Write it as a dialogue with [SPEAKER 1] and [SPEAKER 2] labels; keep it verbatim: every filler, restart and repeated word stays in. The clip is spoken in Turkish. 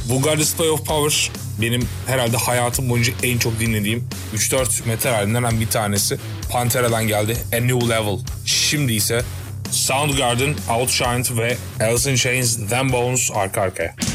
[SPEAKER 1] Vulgar Display of Power benim herhalde hayatım boyunca en çok dinlediğim üç dört metal halinden bir tanesi. Panthera'dan geldi. A New Level. Şimdi ise Soundgarden, Outshined ve Alice in Chains, Them Bones arka arkaya.